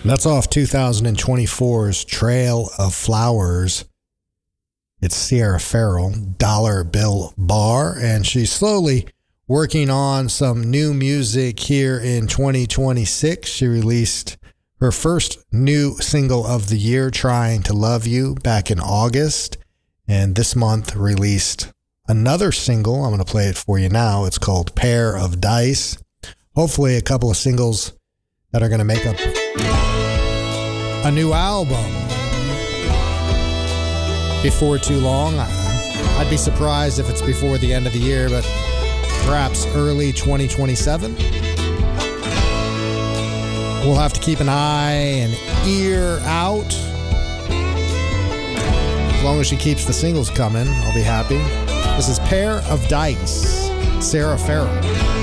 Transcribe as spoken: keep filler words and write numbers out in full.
That's off two thousand twenty-four's Trail of Flowers. It's Sierra Farrell, Dollar Bill Bar, and she's slowly working on some new music here in twenty twenty-six. She released her first new single of the year, Trying to Love You, back in August, and this month released another single. I'm going to play it for you now. It's called Pair of Dice. Hopefully a couple of singles that are going to make up a new album before too long. I'd be surprised if it's before the end of the year, but perhaps early twenty twenty-seven. We'll have to keep an eye and ear out. As long as she keeps the singles coming, I'll be happy. This is Pair of Dice, Sarah Farrell.